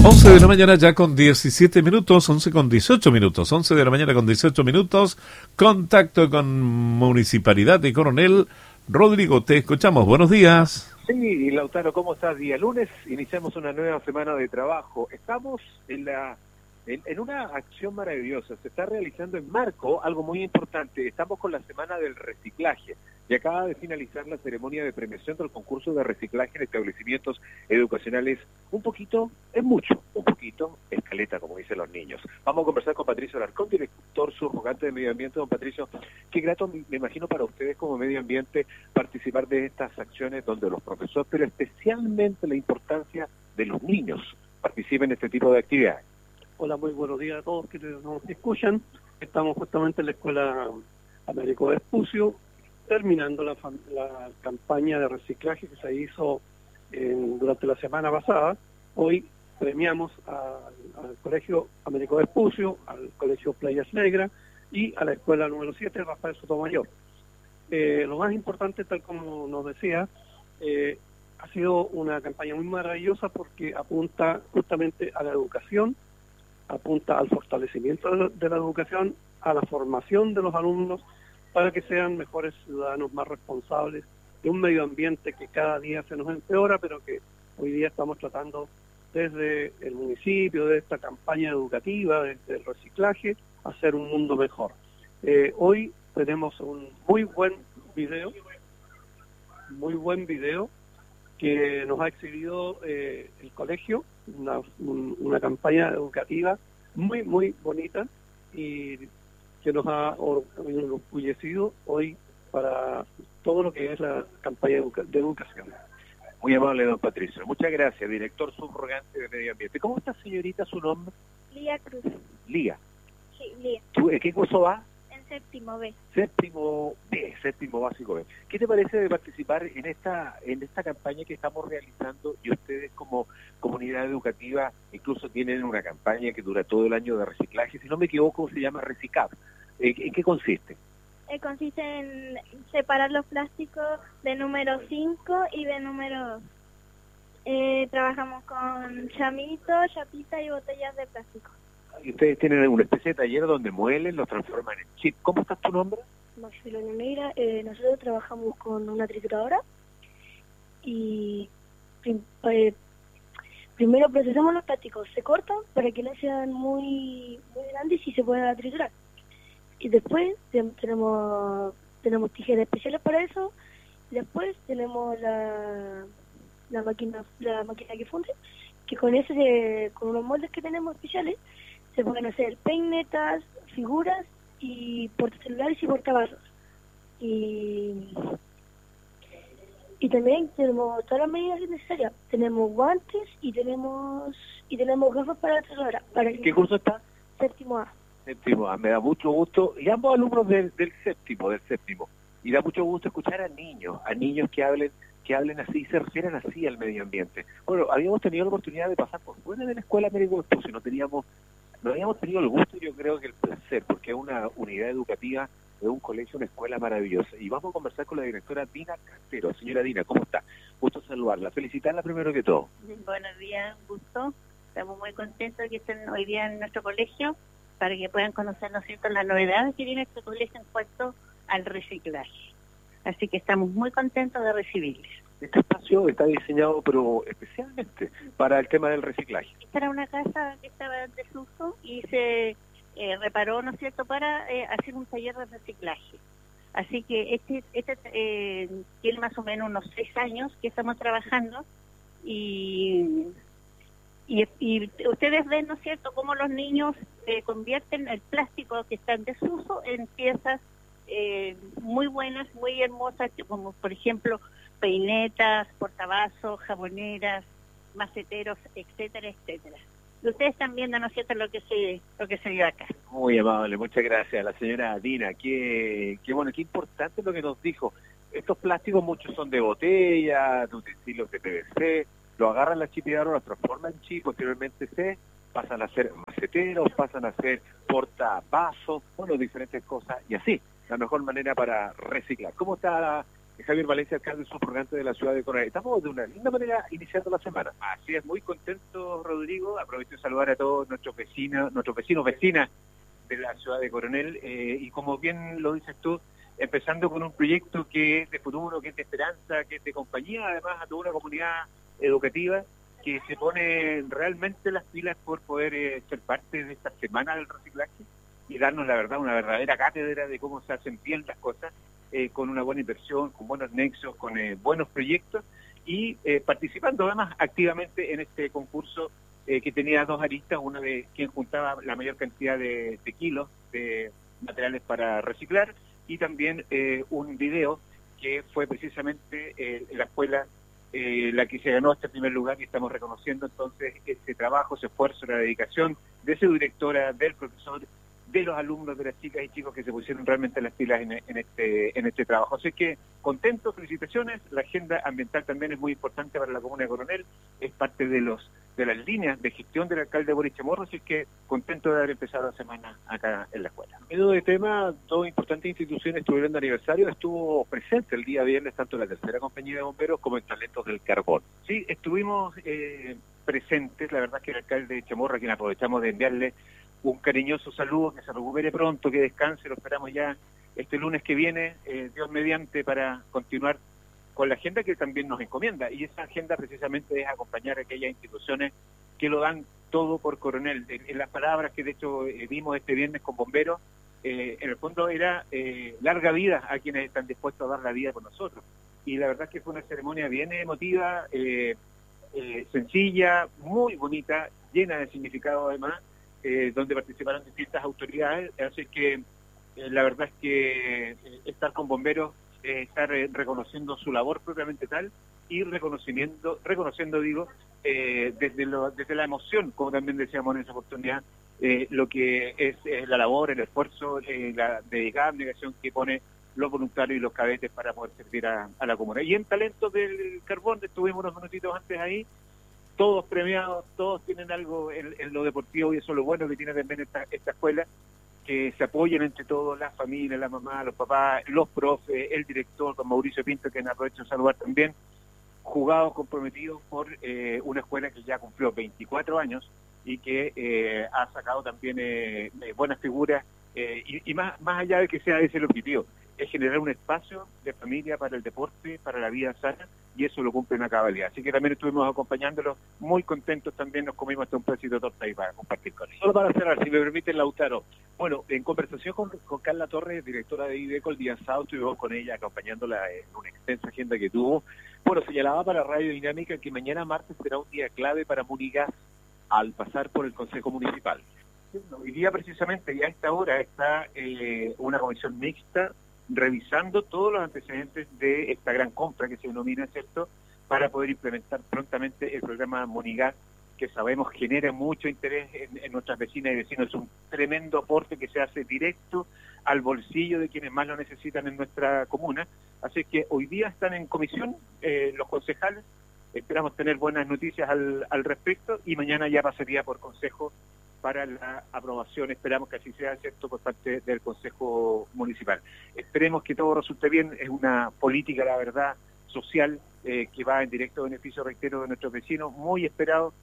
11 de la mañana ya con 17 minutos, 11 con 18 minutos, 11 de la mañana con 18 minutos, contacto con Municipalidad de Coronel. Rodrigo, te escuchamos, buenos días. Sí, Lautaro, ¿cómo estás? Día lunes iniciamos una nueva semana de trabajo. Estamos en una acción maravillosa. Se está realizando en Marco algo muy importante. Estamos con la semana del reciclaje y acaba de finalizar la ceremonia de premiación del concurso de reciclaje en establecimientos educacionales. Un poquito es mucho, un poquito es caleta, como dicen los niños. Vamos a conversar con Patricio Alarcón, director subrogante de Medio Ambiente. Don Patricio, qué grato me imagino para ustedes como Medio Ambiente participar de estas acciones donde los profesores, pero especialmente la importancia de los niños, participen en este tipo de actividades. Hola, muy buenos días a todos que nos escuchan. Estamos justamente en la Escuela Américo Vespucio, terminando la campaña de reciclaje que se hizo durante la semana pasada. Hoy premiamos al Colegio Américo Vespucio, al Colegio Playas Negras y a la Escuela número 7, Rafael Sotomayor. Lo más importante, tal como nos decía, ha sido una campaña muy maravillosa porque apunta justamente a la educación, apunta al fortalecimiento de la educación, a la formación de los alumnos para que sean mejores ciudadanos, más responsables de un medio ambiente que cada día se nos empeora, pero que hoy día estamos tratando desde el municipio, de esta campaña educativa, desde el reciclaje, hacer un mundo mejor. Hoy tenemos un muy buen video que nos ha exhibido el colegio, una campaña educativa muy bonita y que nos ha enorgullecido hoy para todo lo que es la campaña de educación. Muy amable, don Patricio. Muchas gracias, director subrogante de Medio Ambiente. ¿Cómo está, señorita, su nombre? Lía Cruz. Lía. Sí, Lía. ¿Tú en qué curso vas? En séptimo B. Séptimo B, séptimo básico B. ¿Qué te parece de participar en esta campaña que estamos realizando y ustedes como comunidad educativa incluso tienen una campaña que dura todo el año de reciclaje? Si no me equivoco, se llama Recicap. ¿En qué consiste? Consiste en separar los plásticos de número 5 y de número 2. Trabajamos con chamitos, chapitas y botellas de plástico. Y ustedes tienen una especie de taller donde muelen, los transforman en chip. ¿Cómo está tu nombre? Marcelo Negra. Nosotros trabajamos con una trituradora y primero procesamos los plásticos, se cortan para que no sean muy grandes y se puedan triturar. Y después tenemos tijeras especiales para eso. Después tenemos la máquina que funde, que con con unos moldes que tenemos especiales se pueden hacer peinetas, figuras y portacelulares y portavasos. Y también tenemos todas las medidas necesarias. Tenemos guantes y tenemos gafas para la trituradora. ¿Qué curso está? Séptimo A. Séptimo A, me da mucho gusto, y ambos alumnos del séptimo, y da mucho gusto escuchar a niños que hablen así y se refieran así al medio ambiente. Bueno, habíamos tenido la oportunidad de pasar por fuera de la Escuela Américo Vespucio, no habíamos tenido el gusto, yo creo que el placer, porque es una unidad educativa de un colegio, una escuela maravillosa, y vamos a conversar con la directora Dina Castero. Señora Dina, ¿cómo está? Gusto saludarla, felicitarla primero que todo. Buenos días, gusto, estamos muy contentos de que estén hoy día en nuestro colegio, para que puedan conocer, ¿no es cierto?, las novedades que tiene este colegio en cuanto al reciclaje. Así que estamos muy contentos de recibirles. Este espacio está diseñado, pero especialmente para el tema del reciclaje. Esta era una casa que estaba en desuso y se reparó, ¿no es cierto?, para hacer un taller de reciclaje. Así que este tiene más o menos unos 6 años que estamos trabajando y ustedes ven, ¿no es cierto?, cómo los niños convierten el plástico que está en desuso en piezas muy buenas, muy hermosas, como por ejemplo peinetas, portavasos, jaboneras, maceteros, etcétera, etcétera. Y ustedes están viendo, ¿no es cierto?, lo que se vio acá. Muy amable, muchas gracias. La señora Dina, qué bueno, qué importante lo que nos dijo. Estos plásticos muchos son de botella, de utensilios de PVC, lo agarran las chipidadoras, los transforman en chip, posteriormente pasan a ser maceteros, pasan a ser portavasos, bueno, diferentes cosas, y así, la mejor manera para reciclar. ¿Cómo está Javier Valencia, alcalde subrogante de la ciudad de Coronel? Estamos de una linda manera iniciando la semana. Así es, muy contento, Rodrigo, aprovecho de saludar a todos nuestros vecinos, vecinas de la ciudad de Coronel, y como bien lo dices tú, empezando con un proyecto que es de futuro, que es de esperanza, que es de compañía, además a toda una comunidad educativa que se pone realmente las pilas por poder ser parte de esta semana del reciclaje y darnos, la verdad, una verdadera cátedra de cómo se hacen bien las cosas, con una buena inversión, con buenos nexos, con buenos proyectos, y participando además activamente en este concurso que tenía dos aristas, una de quien juntaba la mayor cantidad de kilos de materiales para reciclar, y también un video que fue precisamente la escuela la que se ganó este primer lugar, y estamos reconociendo entonces ese trabajo, ese esfuerzo, la dedicación de su directora, del profesor, de los alumnos, de las chicas y chicos que se pusieron realmente las pilas en este trabajo. Así que contentos, felicitaciones. La agenda ambiental también es muy importante para la comuna de Coronel, es parte de las líneas de gestión del alcalde Boris Chamorro, así que contento de haber empezado la semana acá en la escuela. Medio de tema, dos importantes instituciones estuvieron de aniversario, estuvo presente el día viernes tanto la tercera compañía de bomberos como en Talentos del Carbón. Sí, estuvimos presentes, la verdad es que el alcalde Chamorro, a quien aprovechamos de enviarle un cariñoso saludo, que se recupere pronto, que descanse, lo esperamos ya este lunes que viene, Dios mediante, para continuar con la agenda que también nos encomienda, y esa agenda precisamente es acompañar a aquellas instituciones que lo dan todo por Coronel. En las palabras que de hecho vimos este viernes con bomberos, en el fondo era larga vida a quienes están dispuestos a dar la vida por nosotros, y la verdad es que fue una ceremonia bien emotiva, sencilla, muy bonita, llena de significado además, donde participaron distintas autoridades, así que la verdad es que estar con bomberos, estar reconociendo su labor propiamente tal, y reconociendo desde la emoción, como también decíamos en esa oportunidad, lo que es la labor, el esfuerzo, la dedicada abnegación que pone los voluntarios y los cadetes para poder servir a la comunidad. Y en Talentos del Carbón, estuvimos unos minutitos antes ahí, todos premiados, todos tienen algo en lo deportivo, y eso es lo bueno que tiene también esta escuela, que se apoyen entre todos, las familias, la mamá, los papás, los profes, el director, don Mauricio Pinto, que aprovecho de saludar también, jugados, comprometidos por una escuela que ya cumplió 24 años y que ha sacado también buenas figuras, y más allá de que sea ese el objetivo, es generar un espacio de familia para el deporte, para la vida sana, y eso lo cumple a cabalidad. Así que también estuvimos acompañándolos, muy contentos también, nos comimos hasta un pedacito de torta ahí para compartir con ellos. Solo para cerrar, si me permiten, Lautaro. Bueno, en conversación con Carla Torres, directora de IDECO, el día sábado estuvimos con ella acompañándola en una extensa agenda que tuvo. Bueno, señalaba para Radio Dinámica que mañana martes será un día clave para Munigas al pasar por el Consejo Municipal. Hoy día precisamente, y a esta hora, está una comisión mixta revisando todos los antecedentes de esta gran compra que se denomina, ¿cierto?, para poder implementar prontamente el programa Monigas, que sabemos genera mucho interés en nuestras vecinas y vecinos. Es un tremendo aporte que se hace directo al bolsillo de quienes más lo necesitan en nuestra comuna. Así que hoy día están en comisión los concejales, esperamos tener buenas noticias al respecto, y mañana ya pasaría por consejo para la aprobación, esperamos que así sea, ¿cierto?, por parte del Consejo Municipal. Esperemos que todo resulte bien, es una política, la verdad, social, que va en directo beneficio, reitero, de nuestros vecinos, muy esperado,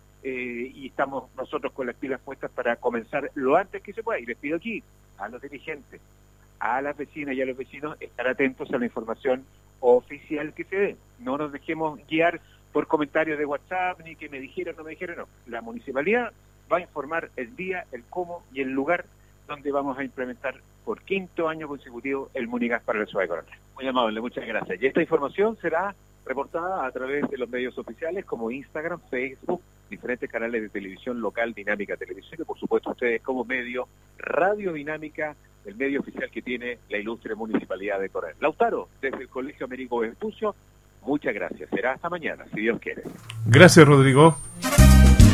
y estamos nosotros con las pilas puestas para comenzar lo antes que se pueda. Y les pido aquí a los dirigentes, a las vecinas y a los vecinos, estar atentos a la información oficial que se dé. No nos dejemos guiar por comentarios de WhatsApp, ni que me dijeron, no me dijeron, no. La municipalidad va a informar el día, el cómo y el lugar donde vamos a implementar por 5º año consecutivo el Munigas para la ciudad de Coronel. Muy amable, muchas gracias. Y esta información será reportada a través de los medios oficiales como Instagram, Facebook, diferentes canales de televisión local, Dinámica Televisión, y por supuesto ustedes como medio, Radio Dinámica, el medio oficial que tiene la ilustre Municipalidad de Coronel. Lautaro, desde el Colegio Américo Vespucio, muchas gracias. Será hasta mañana, si Dios quiere. Gracias, Rodrigo.